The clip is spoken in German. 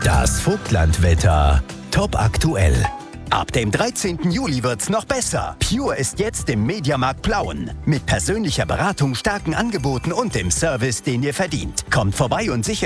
Das Vogtlandwetter. Top aktuell. Ab dem 13. Juli wird's noch besser. Pure ist jetzt im Mediamarkt Plauen. Mit persönlicher Beratung, starken Angeboten und dem Service, den ihr verdient. Kommt vorbei und sichert